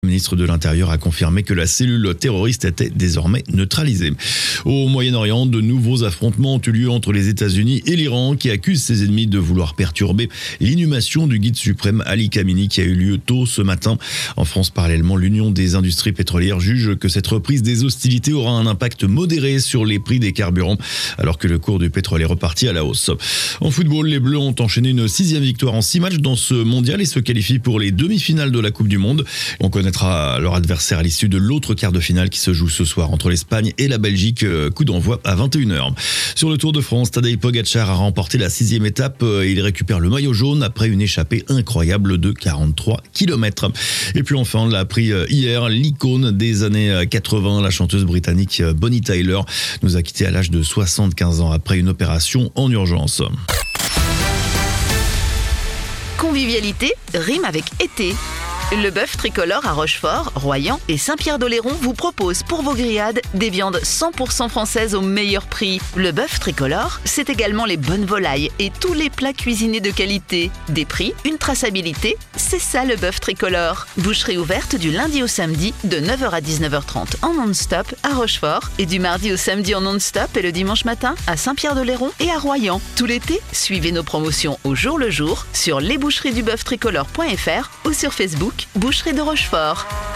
Le ministre de l'Intérieur a confirmé que la cellule terroriste était désormais neutralisée. Au Moyen-Orient, de nouveaux affrontements ont eu lieu entre les États-Unis et l'Iran qui accusent ses ennemis de vouloir perturber l'inhumation du guide suprême Ali Khamenei qui a eu lieu tôt ce matin. En France, parallèlement, l'Union des industries pétrolières juge que cette reprise des hostilités aura un impact modéré sur les prix des carburants alors que le cours du pétrole est reparti à la hausse. En football, les Bleus ont enchaîné une 6e victoire en 6 matchs dans ce mondial et se qualifient pour les demi-finales de la Coupe du Monde. On connaîtra leur adversaire à l'issue de l'autre quart de finale qui se joue ce soir entre l'Espagne et la Belgique. Coup d'envoi à 21h. Sur le Tour de France, Tadej Pogačar a remporté la 6e étape. Il récupère le maillot jaune après une échappée incroyable de 43 km. Et puis enfin, on l'a appris hier, l'icône des années 80, la chanteuse britannique Bonnie Tyler, nous a quittés à l'âge de 75 ans après une opération en urgence. Convivialité rime avec été. Le bœuf tricolore à Rochefort, Royan et Saint-Pierre-d'Oléron vous propose pour vos grillades des viandes 100% françaises au meilleur prix. Le bœuf tricolore, c'est également les bonnes volailles et tous les plats cuisinés de qualité. Des prix, une traçabilité, c'est ça le bœuf tricolore. Boucherie ouverte du lundi au samedi de 9h à 19h30 en non-stop à Rochefort et du mardi au samedi en non-stop et le dimanche matin à Saint-Pierre-d'Oléron et à Royan. Tout l'été, suivez nos promotions au jour le jour sur lesboucheries-du-bœuf-tricolore.fr ou sur Facebook Boucherie de Rochefort.